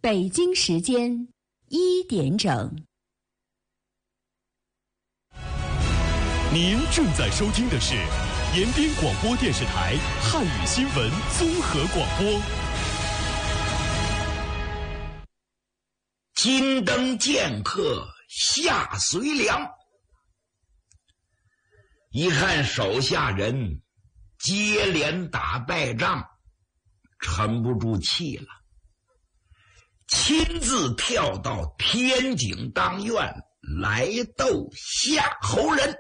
北京时间1点整。 您正在收听的是延边广播电视台汉语新闻综合广播。 金灯剑客下绥梁，一看手下人接连打败仗，沉不住气了，亲自跳到天井当院来斗夏侯人。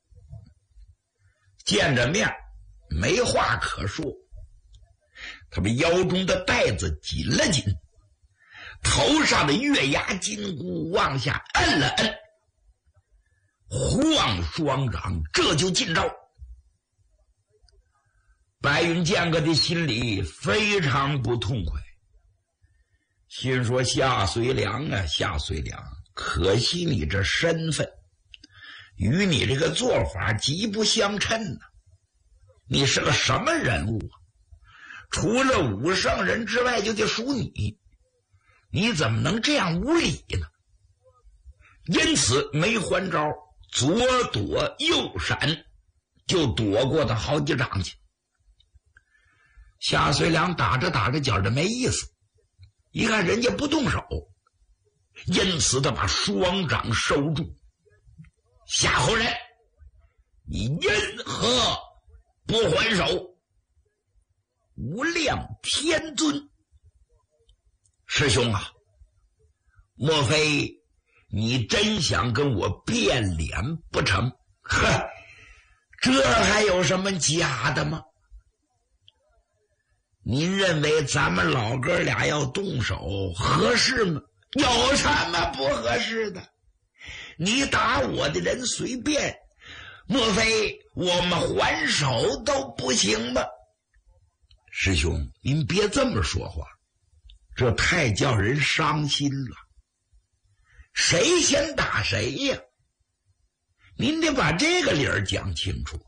见着面没话可说，他把腰中的带子紧了紧，头上的月牙金箍往下摁了摁，晃双掌，这就进招。白云剑客的心里非常不痛快，心说夏绥梁啊，夏绥梁，可惜你这身份与你这个做法极不相称呢。你是个什么人物啊？除了武圣人之外就得属你，你怎么能这样无礼呢？因此没还招，左躲右闪，就躲过他好几掌去。夏绥梁打着打着觉着没意思，一看人家不动手，因此他把双掌收住。夏侯人，你因何不还手？无量天尊，师兄啊，莫非你真想跟我变脸不成？呵，这还有什么假的吗？您认为咱们老哥俩要动手合适吗？有什么不合适的？你打我的人随便，莫非我们还手都不行吗？师兄，您别这么说话，这太叫人伤心了。谁先打谁呀？您得把这个理儿讲清楚。